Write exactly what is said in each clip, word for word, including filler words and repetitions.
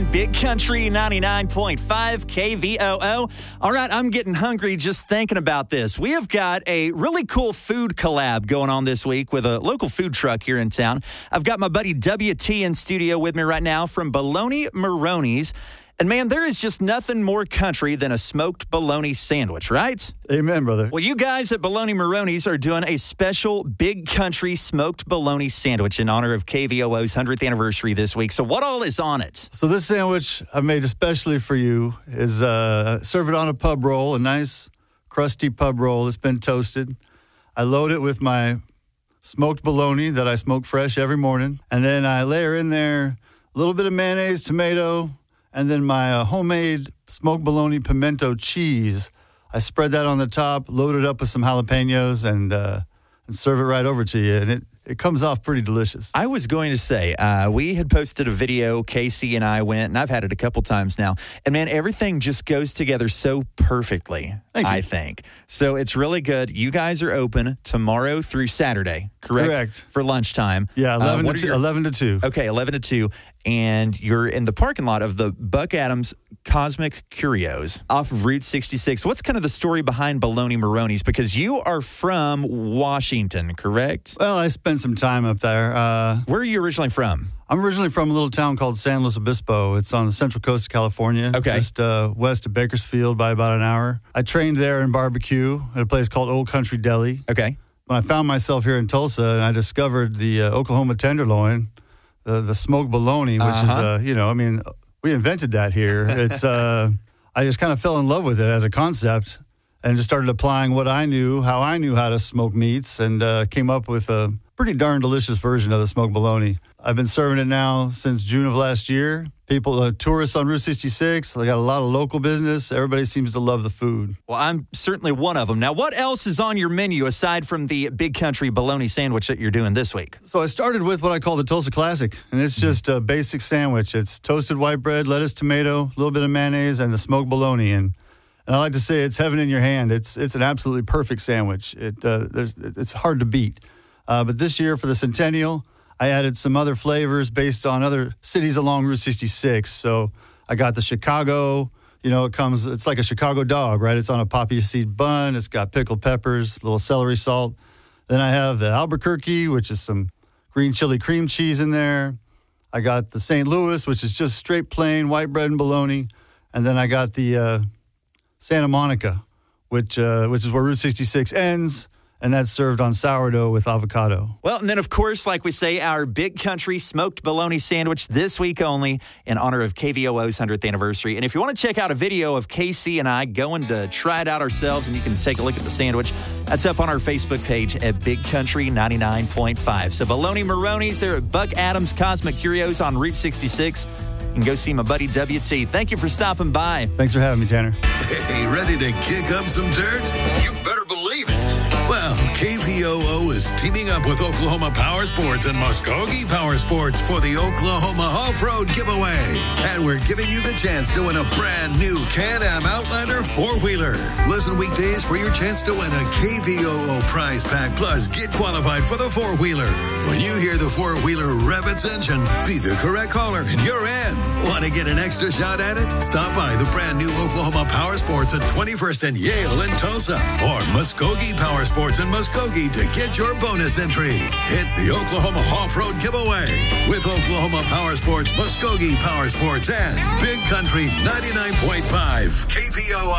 on Big Country ninety-nine point five K V O O. All right, I'm getting hungry just thinking about this. We have got a really cool food collab going on this week with a local food truck here in town. I've got my buddy W T in studio with me right now from Bologna Maroney's. And, man, there is just nothing more country than a smoked bologna sandwich, right? Amen, brother. Well, you guys at Bologna Maroney's are doing a special Big Country smoked bologna sandwich in honor of K V O O's hundredth anniversary this week. So what all is on it? So this sandwich I made especially for you is uh, serve it on a pub roll, a nice crusty pub roll that's been toasted. I load it with my smoked bologna that I smoke fresh every morning. And then I layer in there a little bit of mayonnaise, tomato, and then my uh, homemade smoked bologna pimento cheese. I spread that on the top, load it up with some jalapenos, and uh, and serve it right over to you. And it, it comes off pretty delicious. I was going to say, uh, we had posted a video, Casey and I went, and I've had it a couple times now. And, man, everything just goes together so perfectly, Thank you. I think. So it's really good. You guys are open tomorrow through Saturday, correct? Correct. For lunchtime. Yeah, eleven, uh, to, two, your, eleven to two. Okay, eleven to two. And you're in the parking lot of the Buck Adams Cosmic Curios off of Route sixty-six. What's kind of the story behind Bologna Maroney's? Because you are from Washington, correct? Well, I spent some time up there. Uh, Where are you originally from? I'm originally from a little town called San Luis Obispo. It's on the central coast of California, okay. just uh, west of Bakersfield by about an hour. I trained there in barbecue at a place called Old Country Deli. Okay. When I found myself here in Tulsa and I discovered the uh, Oklahoma tenderloin, the, the smoked bologna, which uh-huh. is, uh, you know, I mean, we invented that here. It's, uh, I just kind of fell in love with it as a concept and just started applying what I knew, how I knew how to smoke meats, and uh, came up with a pretty darn delicious version of the smoked bologna. I've been serving it now since June of last year. People, uh, tourists on Route sixty-six, they got a lot of local business. Everybody seems to love the food. Well, I'm certainly one of them. Now, what else is on your menu aside from the Big Country bologna sandwich that you're doing this week? So I started with what I call the Tulsa Classic, and it's just a basic sandwich. It's toasted white bread, lettuce, tomato, a little bit of mayonnaise, and the smoked bologna. And, and I like to say it's heaven in your hand. It's it's an absolutely perfect sandwich. It uh, there's it's hard to beat. Uh, but this year for the Centennial, I added some other flavors based on other cities along Route sixty-six. So I got the Chicago, you know, it comes, it's like a Chicago dog, right? It's on a poppy seed bun. It's got pickled peppers, a little celery salt. Then I have the Albuquerque, which is some green chili cream cheese in there. I got the Saint Louis, which is just straight plain white bread and bologna. And then I got the uh, Santa Monica, which uh, which is where Route sixty-six ends. And that's served on sourdough with avocado. Well, and then, of course, like we say, our Big Country smoked bologna sandwich this week only in honor of K V O O's hundredth anniversary. And if you want to check out a video of Casey and I going to try it out ourselves, and you can take a look at the sandwich, that's up on our Facebook page at Big Country ninety-nine point five. So Bologna Maroney's, they're at Buck Adams Cosmic Curios on Route sixty-six. You can go see my buddy W T. Thank you for stopping by. Thanks for having me, Tanner. Hey, ready to kick up some dirt? You better believe it. Well, K V O O is teaming up with Oklahoma Power Sports and Muskogee Power Sports for the Oklahoma Off-Road Giveaway. And we're giving you the chance to win a brand new Can-Am Outlander four-wheeler. Listen weekdays for your chance to win a K V O O prize pack, plus get qualified for the four-wheeler. When you hear the four-wheeler rev its engine, be the correct caller and you're in. Want to get an extra shot at it? Stop by the brand new Oklahoma Power Sports at twenty-first and Yale in Tulsa, or Muskogee Power Sports in Muskogee to get your bonus entry. It's the Oklahoma Off-Road Giveaway with Oklahoma Power Sports, Muskogee Power Sports, and Big Country ninety-nine point five K V O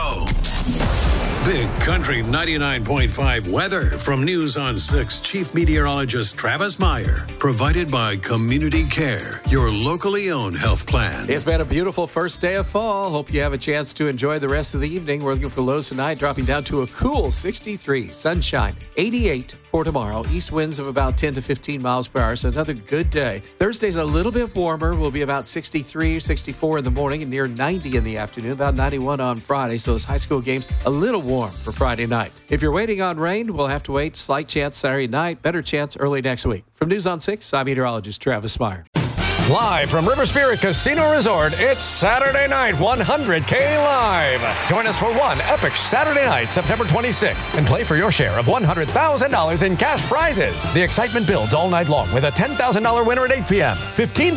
O. Big Country ninety-nine point five weather from News on six Chief Meteorologist Travis Meyer. Provided by Community Care, your locally owned health plan. It's been a beautiful first day of fall. Hope you have a chance to enjoy the rest of the evening. We're looking for lows tonight, dropping down to a cool sixty-three. Sunshine, eighty-eight for tomorrow. East winds of about ten to fifteen miles per hour, so another good day. Thursday's a little bit warmer. We'll be about sixty-three, sixty-four in the morning and near ninety in the afternoon, about ninety-one on Friday. So those high school games a little warm for Friday night. If you're waiting on rain, we'll have to wait. Slight chance Saturday night, better chance early next week. From News on six, I'm meteorologist Travis Meyer. Live from River Spirit Casino Resort, it's Saturday Night one hundred K Live. Join us for one epic Saturday night, September twenty-sixth, and play for your share of one hundred thousand dollars in cash prizes. The excitement builds all night long with a ten thousand dollars winner at eight p.m., fifteen